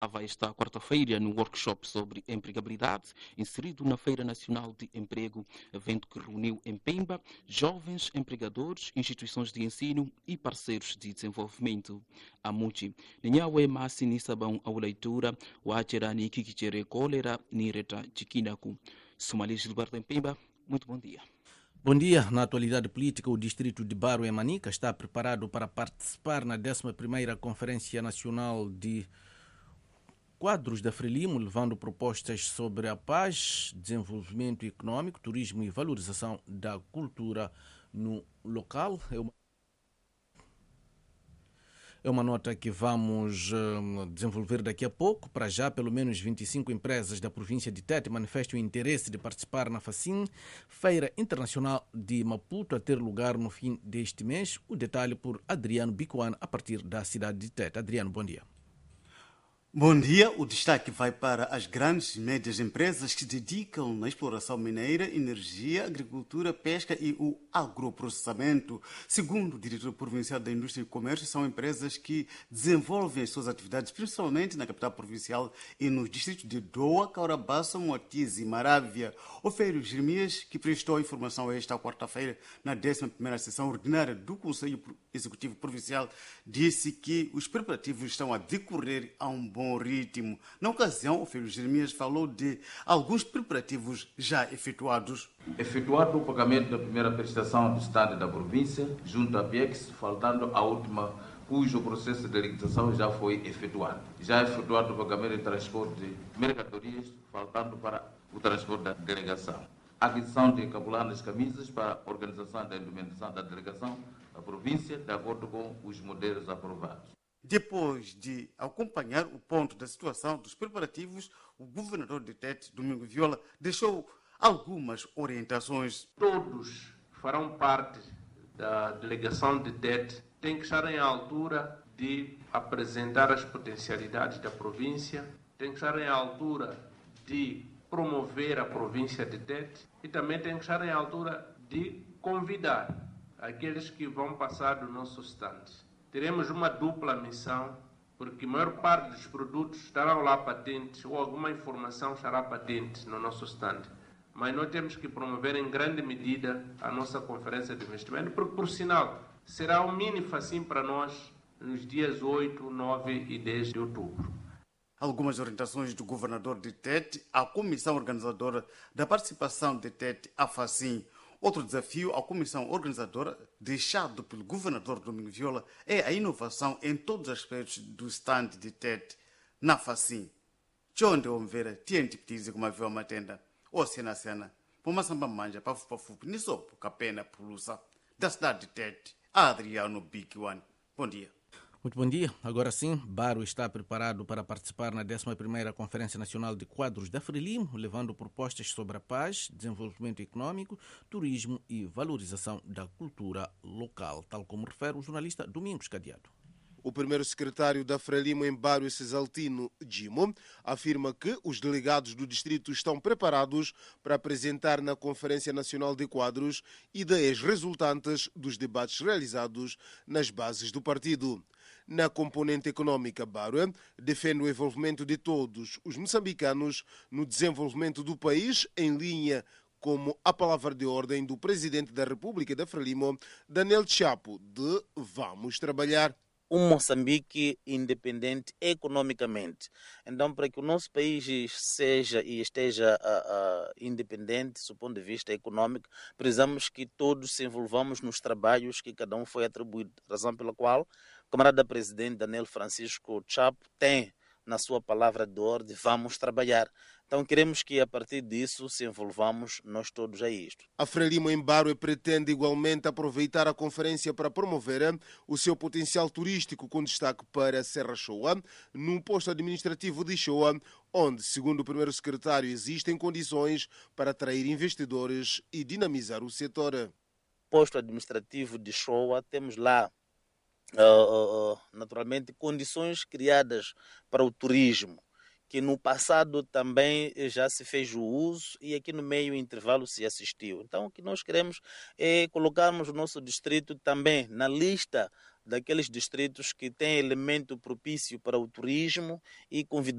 Vai esta quarta-feira no workshop sobre empregabilidade, inserido na Feira Nacional de Emprego, evento que reuniu em Pemba jovens empregadores, instituições de ensino e parceiros de desenvolvimento. A Muti, Ninhawe Masi Nisabão ao leitura, o Acherani Kikichere Cólera, Nireta Chikinaku. Sumali Gilberto em Pemba, muito bom dia. Bom dia. Na atualidade política, o distrito de Baro e Manica está preparado para participar na 11ª Conferência Nacional de Quadros da Frelimo, levando propostas sobre a paz, desenvolvimento econômico, turismo e valorização da cultura no local. É uma nota que vamos desenvolver daqui a pouco. Para já, pelo menos 25 empresas da província de Tete manifestam o interesse de participar na FACIM, Feira Internacional de Maputo, a ter lugar no fim deste mês. O detalhe por Adriano Bicuan, a partir da cidade de Tete. Adriano, bom dia. Bom dia. O destaque vai para as grandes e médias empresas que se dedicam na exploração mineira, energia, agricultura, pesca e o agroprocessamento. Segundo o diretor provincial da Indústria e Comércio, são empresas que desenvolvem as suas atividades principalmente na capital provincial e nos distritos de Doa, Caurabaça, Moatize e Marávia. O Fério Jeremias, que prestou informação esta quarta-feira na 11ª sessão ordinária do Conselho Executivo Provincial, disse que os preparativos estão a decorrer a um bom ritmo. Na ocasião, o Fério Jeremias falou de alguns preparativos já efetuados. Efetuado o pagamento da primeira prestação do Estado da província, junto à PIEX, faltando a última, cujo processo de liquidação já foi efetuado. Já efetuado o pagamento de transporte de mercadorias, faltando para o transporte da delegação. A aquisição de cabulanas camisas para a organização da indumentação da delegação da província, de acordo com os modelos aprovados. Depois de acompanhar o ponto da situação dos preparativos, o governador de Tete, Domingo Viola, deixou algumas orientações. Todos farão parte da delegação de Tete, têm que estar em altura de apresentar as potencialidades da província, têm que estar em altura de promover a província de Tete e também têm que estar em altura de convidar aqueles que vão passar do nosso stand. Teremos uma dupla missão, porque a maior parte dos produtos estarão lá patentes ou alguma informação estará patente no nosso stand. Mas nós temos que promover em grande medida a nossa conferência de investimento, porque, por sinal, será um mini FACIM para nós nos dias 8, 9 e 10 de outubro. Algumas orientações do governador de Tete à comissão organizadora da participação de Tete à FACIM. Outro desafio à comissão organizadora, deixado pelo governador Domingo Viola, é a inovação em todos os aspectos do stand de Tete na FACIM. Chonde Omvera, Tiente Ptizi, como havia uma tenda, ou cena, Pomassamba Manja, Pafu, Nisopo, Capena, Pulusa, da cidade de Tete, Adriano Big One. Bom dia. Muito bom dia. Agora sim, Baro está preparado para participar na 11ª Conferência Nacional de Quadros da Frelimo, levando propostas sobre a paz, desenvolvimento econômico, turismo e valorização da cultura local, tal como refere o jornalista Domingos Cadeado. O primeiro secretário da Frelimo em Baro, Cesaltino Gimo, afirma que os delegados do distrito estão preparados para apresentar na Conferência Nacional de Quadros ideias resultantes dos debates realizados nas bases do partido. Na componente econômica, Baro defende o envolvimento de todos os moçambicanos no desenvolvimento do país, em linha como a palavra de ordem do presidente da República da Frelimo, Daniel Chapo, de Vamos Trabalhar. Um Moçambique independente economicamente. Então, para que o nosso país seja e esteja independente do ponto de vista econômico, precisamos que todos se envolvamos nos trabalhos que cada um foi atribuído. Razão pela qual o camarada presidente Daniel Francisco Chapo tem na sua palavra de ordem, vamos trabalhar. Então queremos que a partir disso se envolvamos nós todos a isto. A Frelimo em Baro pretende igualmente aproveitar a conferência para promover o seu potencial turístico com destaque para Serra Shoa, num posto administrativo de Shoa, onde, segundo o primeiro secretário, existem condições para atrair investidores e dinamizar o setor. Posto administrativo de Shoa, temos lá naturalmente condições criadas para o turismo, que no passado também já se fez o uso e aqui no meio intervalo se assistiu. Então o que nós queremos é colocarmos o nosso distrito também na lista daqueles distritos que têm elemento propício para o turismo e convidar